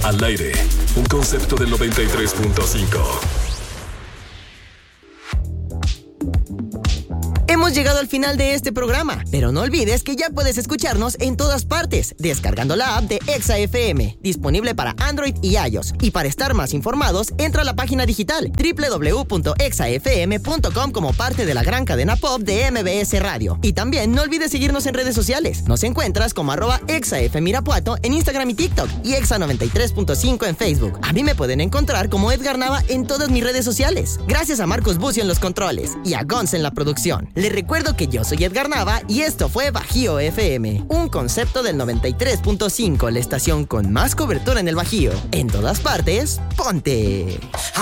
Al aire, un concepto del 93.5. Hemos llegado al final de este programa, pero no olvides que ya puedes escucharnos en todas partes, descargando la app de Exa FM, disponible para Android y iOS. Y para estar más informados, entra a la página digital www.exafm.com como parte de la gran cadena pop de MBS Radio. Y también no olvides seguirnos en redes sociales. Nos encuentras como @ExaFMirapuato en Instagram y TikTok y Exa93.5 en Facebook. A mí me pueden encontrar como Edgar Nava en todas mis redes sociales. Gracias a Marcos Bucio en los controles y a Gonz en la producción. Les recuerdo que yo soy Edgar Nava y esto fue Bajío FM, un concepto del 93.5, la estación con más cobertura en el Bajío. En todas partes, ponte.